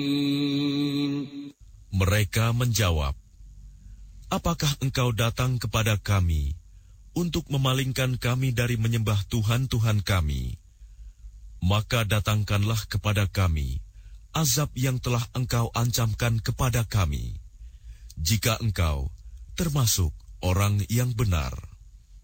Mereka menjawab, apakah engkau datang kepada kami untuk memalingkan kami dari menyembah Tuhan-Tuhan kami? Maka datangkanlah kepada kami azab yang telah engkau ancamkan kepada kami, jika engkau termasuk orang yang benar.